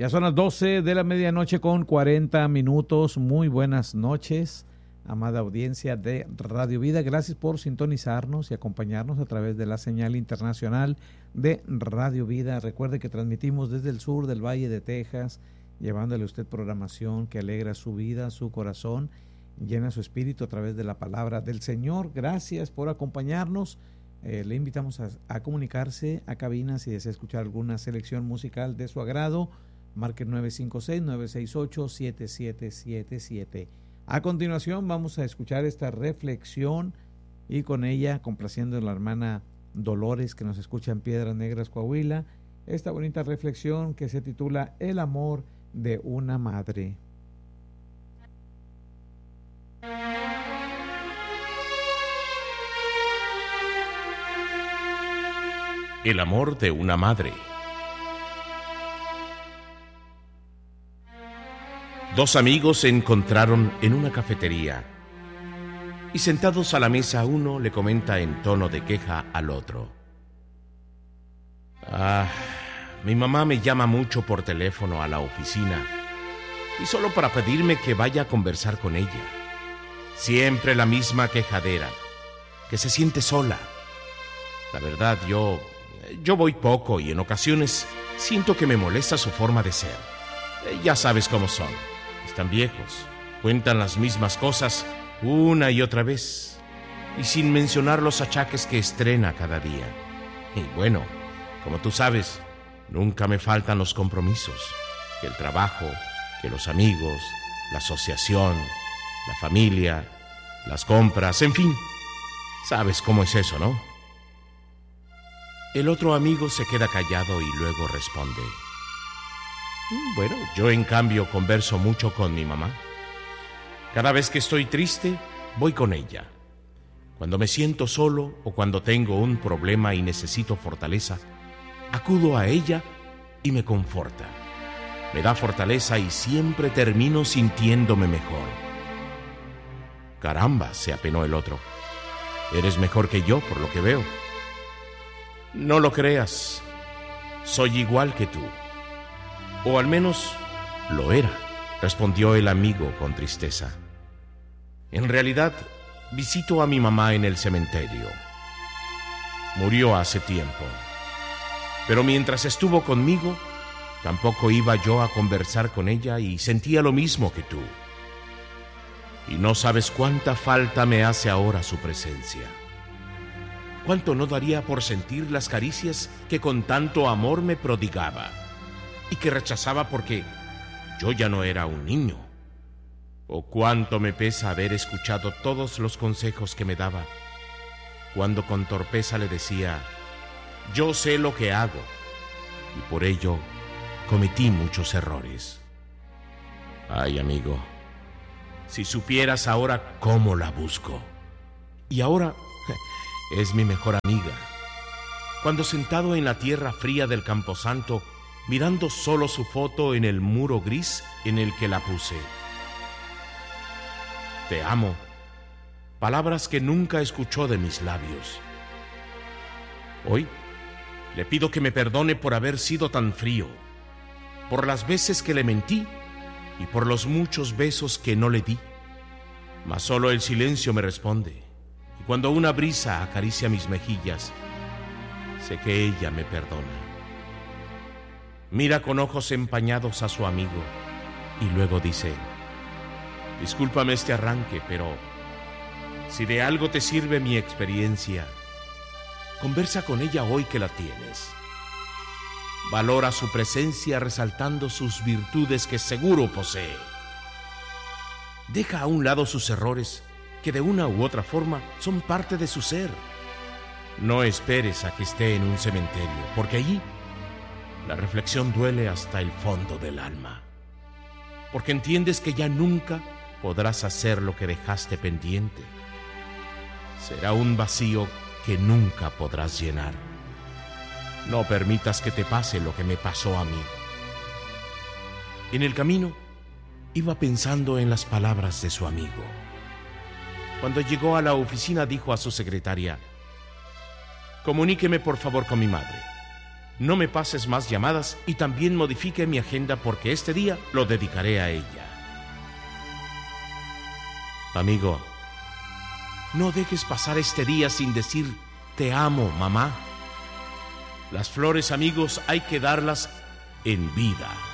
Ya son las 12 de la medianoche con 40 minutos. Muy buenas noches, amada audiencia de Radio Vida. Gracias por sintonizarnos y acompañarnos a través de la señal internacional de Radio Vida. Recuerde que transmitimos desde el sur del Valle de Texas, llevándole a usted programación que alegra su vida, su corazón, llena su espíritu a través de la palabra del Señor. Gracias por acompañarnos. Le invitamos a comunicarse a cabina si desea escuchar alguna selección musical de su agrado. Marque 956-968-7777. A continuación vamos a escuchar esta reflexión y con ella complaciendo a la hermana Dolores que nos escucha en Piedras Negras, Coahuila. Esta bonita reflexión que se titula El amor de una madre. El amor de una madre. Dos amigos se encontraron en una cafetería y sentados a la mesa uno le comenta en tono de queja al otro: mi mamá me llama mucho por teléfono a la oficina y solo para pedirme que vaya a conversar con ella. Siempre la misma quejadera, que se siente sola. La verdad, yo voy poco y en ocasiones siento que me molesta su forma de ser. Ya sabes cómo son. Están viejos, cuentan las mismas cosas una y otra vez, y sin mencionar los achaques que estrena cada día. Y bueno, como tú sabes, nunca me faltan los compromisos, que el trabajo, que los amigos, la asociación, la familia, las compras, en fin. Sabes cómo es eso, ¿no? El otro amigo se queda callado y luego responde: bueno, yo en cambio converso mucho con mi mamá. Cada vez que estoy triste, voy con ella. Cuando me siento solo o cuando tengo un problema y necesito fortaleza, acudo a ella y me conforta. Me da fortaleza y siempre termino sintiéndome mejor. Caramba, se apenó el otro. Eres mejor que yo, por lo que veo. No lo creas, soy igual que tú. O al menos lo era, respondió el amigo con tristeza. En realidad, visito a mi mamá en el cementerio. Murió hace tiempo. Pero mientras estuvo conmigo, tampoco iba yo a conversar con ella y sentía lo mismo que tú. Y no sabes cuánta falta me hace ahora su presencia. ¿Cuánto no daría por sentir las caricias que con tanto amor me prodigaba y que rechazaba porque yo ya no era un niño? ¿O cuánto me pesa haber escuchado todos los consejos que me daba, cuando con torpeza le decía: yo sé lo que hago, y por ello cometí muchos errores? Ay, amigo, si supieras ahora cómo la busco. Y ahora es mi mejor amiga. Cuando sentado en la tierra fría del Camposanto, mirando solo su foto en el muro gris en el que la puse. Te amo. Palabras que nunca escuchó de mis labios. Hoy le pido que me perdone por haber sido tan frío, por las veces que le mentí y por los muchos besos que no le di. Mas solo el silencio me responde. Y cuando una brisa acaricia mis mejillas, sé que ella me perdona. Mira con ojos empañados a su amigo y luego dice: discúlpame este arranque, pero si de algo te sirve mi experiencia, conversa con ella hoy que la tienes. Valora su presencia resaltando sus virtudes que seguro posee. Deja a un lado sus errores, que de una u otra forma son parte de su ser. No esperes a que esté en un cementerio, porque allí la reflexión duele hasta el fondo del alma, porque entiendes que ya nunca podrás hacer lo que dejaste pendiente. Será un vacío que nunca podrás llenar. No permitas que te pase lo que me pasó a mí. En el camino iba pensando en las palabras de su amigo. Cuando llegó a la oficina dijo a su secretaria: comuníqueme por favor con mi madre. no me pases más llamadas y también modifique mi agenda porque este día lo dedicaré a ella. Amigo, no dejes pasar este día sin decir te amo, mamá. Las flores, amigos, hay que darlas en vida.